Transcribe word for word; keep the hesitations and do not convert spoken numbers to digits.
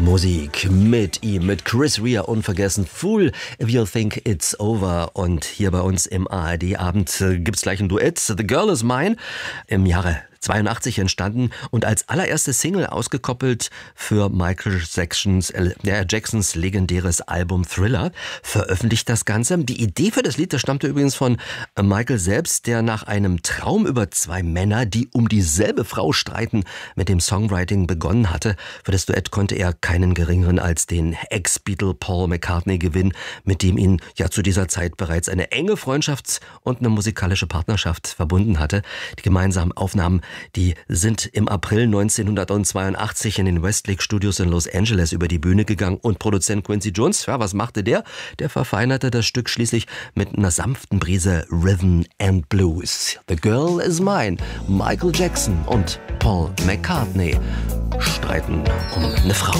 Musik mit ihm, mit Chris Rea, unvergessen. Fool If You Think It's Over. Und hier bei uns im A R D-Abend äh, gibt's gleich ein Duett. The Girl Is Mine. Im Jahre zweiundachtzig entstanden und als allererste Single ausgekoppelt für Michael Jacksons, äh, Jacksons legendäres Album Thriller. Veröffentlicht das Ganze. Die Idee für das Lied, das stammte übrigens von Michael selbst, der nach einem Traum über zwei Männer, die um dieselbe Frau streiten, mit dem Songwriting begonnen hatte. Für das Duett konnte er keinen geringeren als den Ex-Beatle Paul McCartney gewinnen, mit dem ihn ja zu dieser Zeit bereits eine enge Freundschafts- und eine musikalische Partnerschaft verbunden hatte. Die gemeinsamen Aufnahmen, die sind im April neunzehnhundertzweiundachtzig in den Westlake Studios in Los Angeles über die Bühne gegangen und Produzent Quincy Jones, ja, was machte der? Der verfeinerte das Stück schließlich mit einer sanften Brise Rhythm and Blues. The Girl Is Mine. Michael Jackson und Paul McCartney streiten um eine Frau.